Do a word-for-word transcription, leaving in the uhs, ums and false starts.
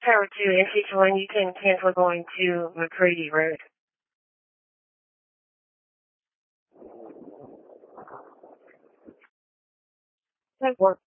Tower two, S H one, you can cancel going to McCready Road. That works.